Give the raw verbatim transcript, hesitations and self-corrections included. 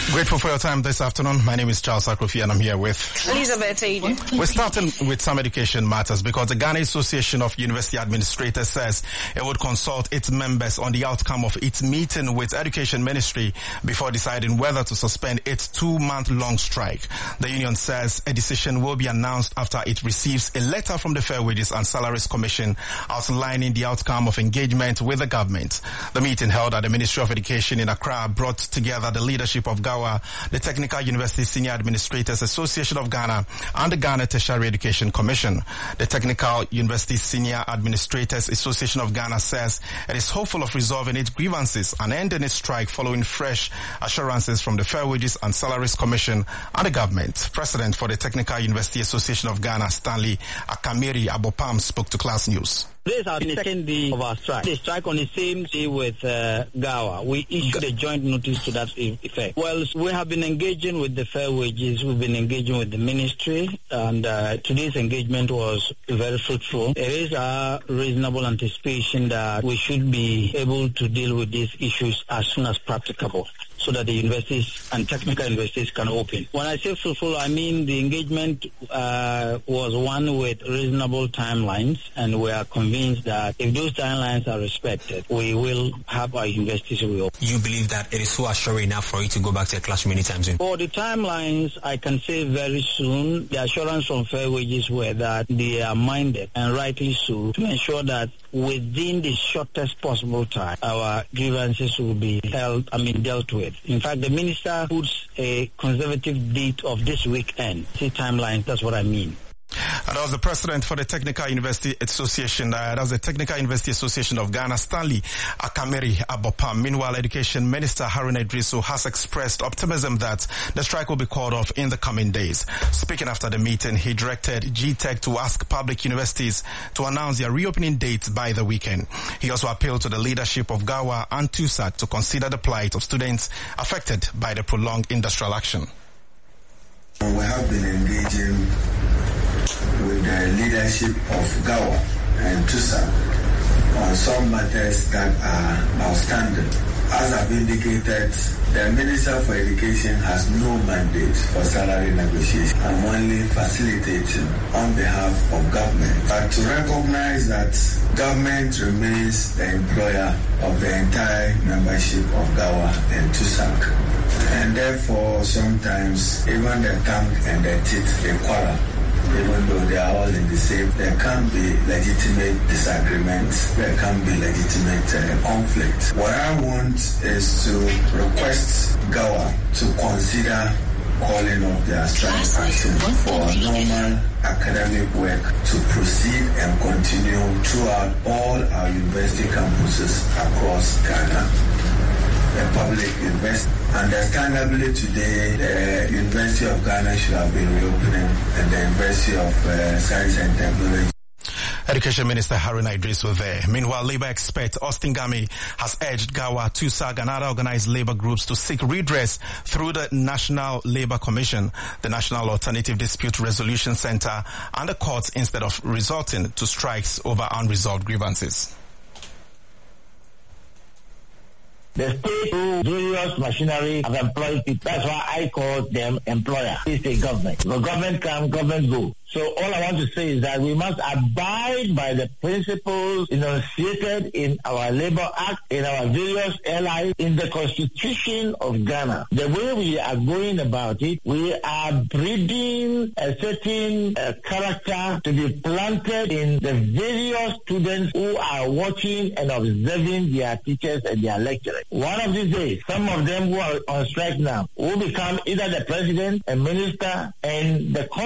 Grateful for your time this afternoon. My name is Charles Akrofi and I'm here with Elizabeth Aiden. We're starting with some education matters because the Ghana Association of University Administrators says it would consult its members on the outcome of its meeting with Education Ministry before deciding whether to suspend its two-month-long strike. The union says a decision will be announced after it receives a letter from the Fair Wages and Salaries Commission outlining the outcome of engagement with the government. The meeting held at the Ministry of Education in Accra brought together the leadership of GAWA, the Technical University Senior Administrators Association of Ghana, and the Ghana Tertiary Education Commission. The Technical University Senior Administrators Association of Ghana says it is hopeful of resolving its grievances and ending its strike following fresh assurances from the Fair Wages and Salaries Commission and the government. President for the Technical University Association of Ghana, Stanley Akamiri Abopam, spoke to Class News. This has been the second day of our strike. The strike on the same day with uh, GAWA. We issued a joint notice to that effect. Well, we have been engaging with the Fair Wages. We've been engaging with the ministry, and uh, today's engagement was very fruitful. There is a reasonable anticipation that we should be able to deal with these issues as soon as practicable, so that the universities and technical universities can open. When I say fruitful, I mean the engagement uh, was one with reasonable timelines, and we are convinced that if those timelines are respected, we will have our universities reopen. You believe that it is so assuring enough for you to go back to a classroom anytime soon? For the timelines, I can say very soon. The assurance from Fair Wages were that they are minded, and rightly so, to ensure that within the shortest possible time, our grievances will be held, I mean, dealt with. In fact, the minister puts a conservative date of this weekend. See timelines, that's what I mean. And that was the president for the Technical University Association, uh, that was the Technical University Association of Ghana, Stanley Akamiri Abopam. Meanwhile, Education Minister Haruna Iddrisu has expressed optimism that the strike will be called off in the coming days. Speaking after the meeting, he directed G TECH to ask public universities to announce their reopening dates by the weekend. He also appealed to the leadership of GAWA and TUSAC to consider the plight of students affected by the prolonged industrial action. We have been engaging with the leadership of GAWA and TUSAC on some matters that are outstanding. As I've indicated, the Minister for Education has no mandate for salary negotiation. I'm only facilitating on behalf of government. But to recognize that government remains the employer of the entire membership of GAWA and TUSAC. And therefore, sometimes even the tongue and the teeth, they quarrel. Even though they are all in the same, there can be legitimate disagreements, there can be legitimate uh, conflict. What I want is to request GAWA to consider calling off their strike action for normal academic work to proceed and continue throughout all our university campuses across Ghana. The public invest. Understandably today, the University of Ghana should have been reopening, and the University of uh, Science and Technology. Education Minister Haruna Iddrisu there. Meanwhile, Labour expert Austin Gami has urged GAWA, TUSAC and other organized labour groups to seek redress through the National Labour Commission, the National Alternative Dispute Resolution Centre and the courts instead of resorting to strikes over unresolved grievances. The state through various machinery have employed people. That's why I call them employer. It's a government. The government come, government go. So all I want to say is that we must abide by the principles enunciated in our Labour Act, in our various L Is, in the Constitution of Ghana. The way we are going about it, we are breeding a certain uh, character to be planted in the various students who are watching and observing their teachers and their lecturers. One of these days, some of them who are on strike now will become either the president, a minister, and the